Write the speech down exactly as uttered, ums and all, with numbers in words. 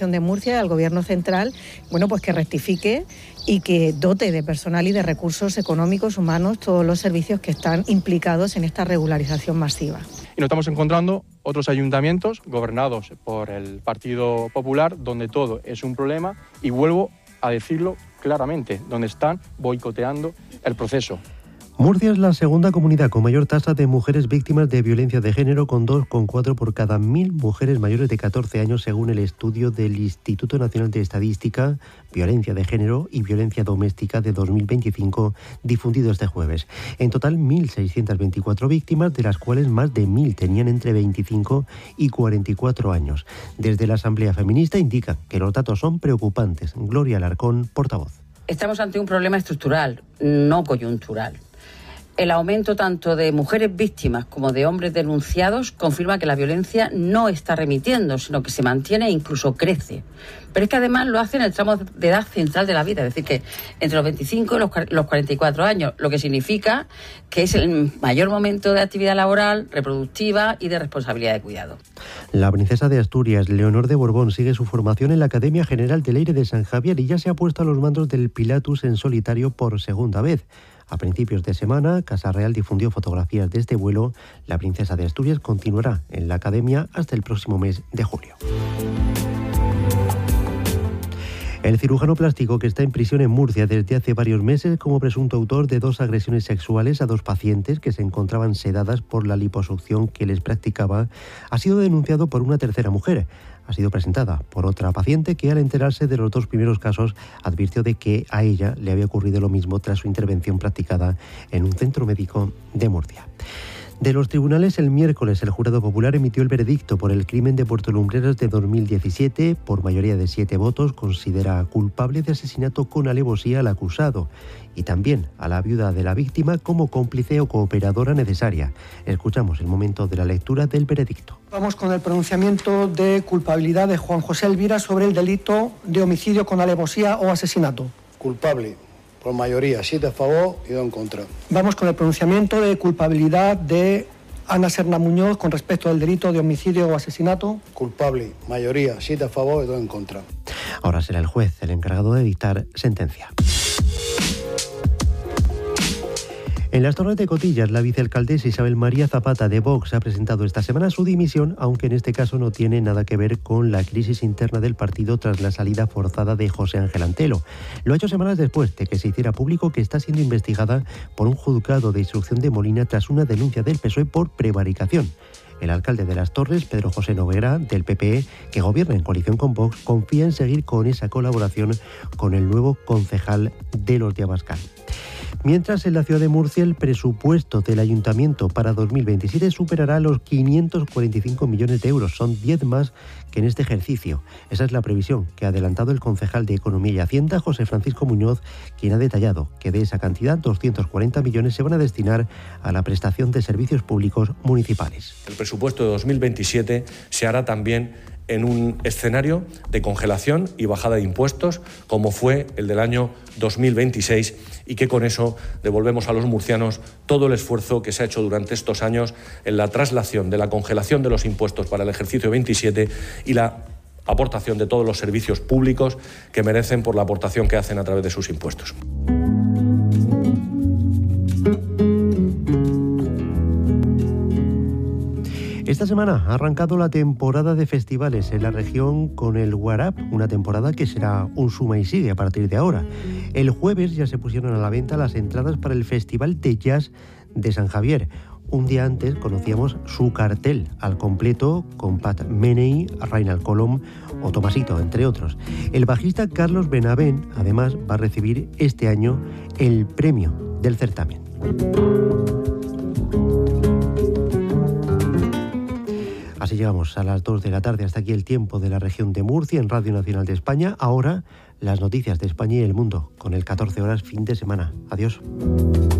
región de Murcia y al Gobierno central, bueno, pues que rectifique y que dote de personal y de recursos económicos, humanos, todos los servicios que están implicados en esta regularización masiva. Y nos estamos encontrando otros ayuntamientos gobernados por el Partido Popular, donde todo es un problema, y vuelvo a decirlo claramente, donde están boicoteando el proceso. Murcia es la segunda comunidad con mayor tasa de mujeres víctimas de violencia de género, con dos coma cuatro por cada mil mujeres mayores de catorce años, según el estudio del Instituto Nacional de Estadística, Violencia de Género y Violencia Doméstica de dos mil veinticinco, difundido este jueves. En total, mil seiscientas veinticuatro víctimas, de las cuales más de mil tenían entre veinticinco y cuarenta y cuatro años. Desde la Asamblea Feminista indican que los datos son preocupantes. Gloria Alarcón, portavoz. Estamos ante un problema estructural, no coyuntural. El aumento tanto de mujeres víctimas como de hombres denunciados confirma que la violencia no está remitiendo, sino que se mantiene e incluso crece. Pero es que además lo hace en el tramo de edad central de la vida, es decir, que entre los veinticinco y los cuarenta y cuatro años, lo que significa que es el mayor momento de actividad laboral, reproductiva y de responsabilidad de cuidado. La princesa de Asturias, Leonor de Borbón, sigue su formación en la Academia General del Aire de San Javier y ya se ha puesto a los mandos del Pilatus en solitario por segunda vez. A principios de semana, Casa Real difundió fotografías de este vuelo. La princesa de Asturias continuará en la academia hasta el próximo mes de julio. El cirujano plástico, que está en prisión en Murcia desde hace varios meses como presunto autor de dos agresiones sexuales a dos pacientes que se encontraban sedadas por la liposucción que les practicaba, ha sido denunciado por una tercera mujer. Ha sido presentada por otra paciente que, al enterarse de los dos primeros casos, advirtió de que a ella le había ocurrido lo mismo tras su intervención practicada en un centro médico de Murcia. De los tribunales, el miércoles el jurado popular emitió el veredicto por el crimen de Puerto Lumbreras de dos mil diecisiete. Por mayoría de siete votos, considera culpable de asesinato con alevosía al acusado y también a la viuda de la víctima como cómplice o cooperadora necesaria. Escuchamos el momento de la lectura del veredicto. Vamos con el pronunciamiento de culpabilidad de Juan José Elvira sobre el delito de homicidio con alevosía o asesinato. Culpable. Por mayoría, siete a favor y dos en contra. Vamos con el pronunciamiento de culpabilidad de Ana Serna Muñoz con respecto al delito de homicidio o asesinato. Culpable, mayoría, siete a favor y dos en contra. Ahora será el juez el encargado de dictar sentencia. En las Torres de Cotillas, la vicealcaldesa Isabel María Zapata de Vox ha presentado esta semana su dimisión, aunque en este caso no tiene nada que ver con la crisis interna del partido tras la salida forzada de José Ángel Antelo. Lo ha hecho semanas después de que se hiciera público que está siendo investigada por un juzgado de instrucción de Molina tras una denuncia del P S O E por prevaricación. El alcalde de Las Torres, Pedro José Noguera, del P P E, que gobierna en coalición con Vox, confía en seguir con esa colaboración con el nuevo concejal de Los de Abascal. Mientras, en la ciudad de Murcia, el presupuesto del ayuntamiento para dos mil veintisiete superará los quinientos cuarenta y cinco millones de euros. Son diez más que en este ejercicio. Esa es la previsión que ha adelantado el concejal de Economía y Hacienda, José Francisco Muñoz, quien ha detallado que de esa cantidad, doscientos cuarenta millones se van a destinar a la prestación de servicios públicos municipales. El presupuesto de dos mil veintisiete se hará también en un escenario de congelación y bajada de impuestos, como fue el del año dos mil veintiséis, y que con eso devolvemos a los murcianos todo el esfuerzo que se ha hecho durante estos años en la traslación de la congelación de los impuestos para el ejercicio veintisiete y la aportación de todos los servicios públicos que merecen por la aportación que hacen a través de sus impuestos. Esta semana ha arrancado la temporada de festivales en la región con el Guarap, una temporada que será un suma y sigue a partir de ahora. El jueves ya se pusieron a la venta las entradas para el Festival de Jazz de San Javier. Un día antes conocíamos su cartel al completo con Pat Metheny, Reinald Colom o Tomasito, entre otros. El bajista Carlos Benavent, además, va a recibir este año el premio del certamen. Así llegamos a las dos de la tarde. Hasta aquí el tiempo de la región de Murcia en Radio Nacional de España. Ahora las noticias de España y el mundo con el catorce horas fin de semana. Adiós.